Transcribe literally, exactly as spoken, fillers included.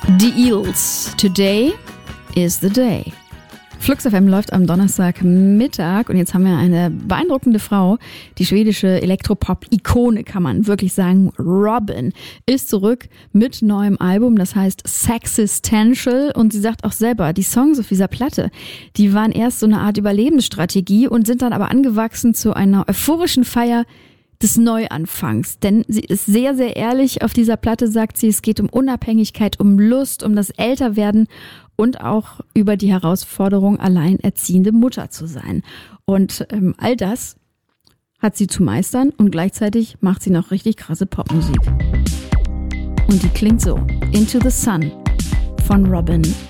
Die Eels. Today is the day. Flux F M läuft am Donnerstagmittag und jetzt haben wir eine beeindruckende Frau. Die schwedische Elektropop-Ikone, kann man wirklich sagen. Robyn ist zurück mit neuem Album, das heißt Sexistential, und sie sagt auch selber, die Songs auf dieser Platte, die waren erst so eine Art Überlebensstrategie und sind dann aber angewachsen zu einer euphorischen Feier des Neuanfangs. Denn sie ist sehr, sehr ehrlich auf dieser Platte, sagt sie, es geht um Unabhängigkeit, um Lust, um das Älterwerden und auch über die Herausforderung, alleinerziehende Mutter zu sein. Und ähm, all das hat sie zu meistern und gleichzeitig macht sie noch richtig krasse Popmusik. Und die klingt so. Into the Sun von Robyn